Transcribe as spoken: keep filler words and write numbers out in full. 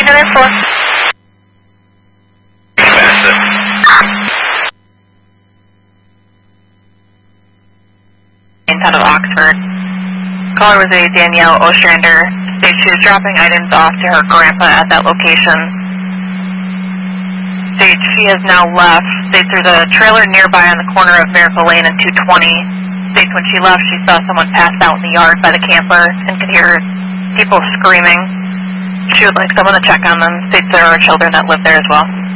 ten four. Out of Oxford. Caller was a Danielle Ostrander. States she was dropping items off to her grandpa at that location. States she has now left. States there's a trailer nearby on the corner of Miracle Lane and two twenty. States when she left she saw someone passed out in the yard by the camper and could hear people screaming. She would like someone to check on them. States there are children that live there as well.